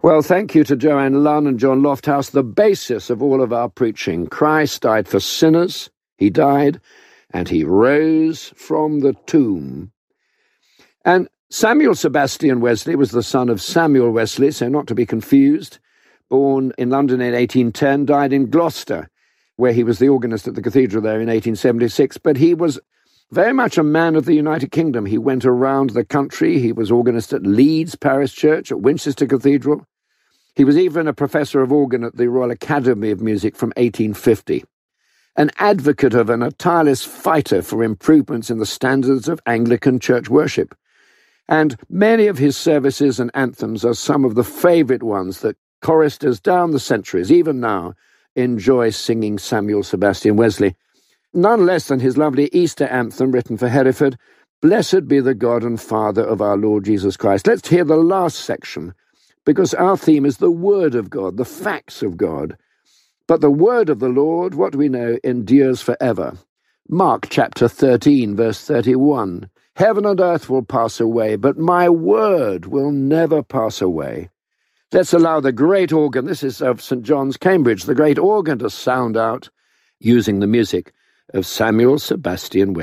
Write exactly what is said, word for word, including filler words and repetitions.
Well, thank you to Joanne Lunn and John Lofthouse, the basis of all of our preaching. Christ died for sinners, he died, and he rose from the tomb. And Samuel Sebastian Wesley was the son of Samuel Wesley, so not to be confused, born in London in eighteen ten, died in Gloucester, where he was the organist at the cathedral there in eighteen seventy-six, but he was very much a man of the United Kingdom. He went around the country. He was organist at Leeds Parish Church, at Winchester Cathedral. He was even a professor of organ at the Royal Academy of Music from eighteen fifty. An advocate of and a tireless fighter for improvements in the standards of Anglican church worship. And many of his services and anthems are some of the favourite ones that choristers down the centuries, even now, enjoy singing Samuel Sebastian Wesley. None less than his lovely Easter anthem written for Hereford, "Blessed be the God and Father of our Lord Jesus Christ." Let's hear the last section, because our theme is the Word of God, the facts of God. But the Word of the Lord, what we know, endures forever. Mark chapter thirteen, verse thirty-one. Heaven and earth will pass away, but my word will never pass away. Let's allow the great organ, this is of Saint John's, Cambridge, the great organ to sound out using the music of Samuel Sebastian Wesley.